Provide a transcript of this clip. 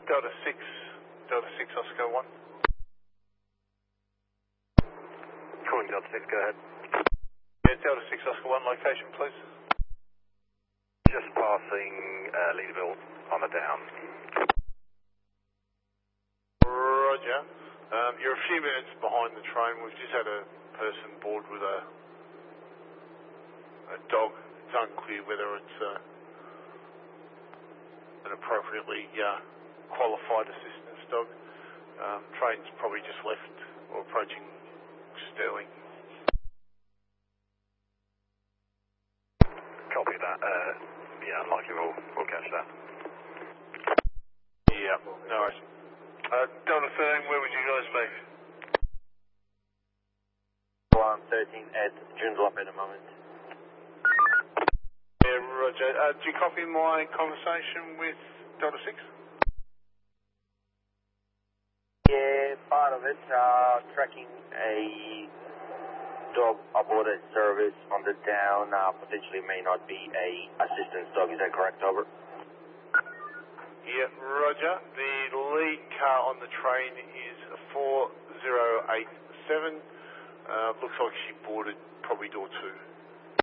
Delta 6 Oscar 1. Calling Delta 6, go ahead. Yeah, Delta 6 Oscar 1, location please. Just passing Leederville on the down. Roger. You're a few minutes behind the train. We've just had a person board with a dog. It's unclear whether it's an appropriately qualified assistance dog. Train's probably just left or approaching Stirling. Copy that. Yeah, unlikely we'll catch that. Yeah, no worries. Delta 13, where would you guys be? 13 at Joondalup at the moment. Yeah, Roger. Do you copy my conversation with Delta 6? Yeah, part of it, tracking a dog aboard a service on the down, potentially may not be a assistance dog, is that correct, over? Yeah, Roger. The lead car on the train is 4087. Looks like she boarded probably door 2.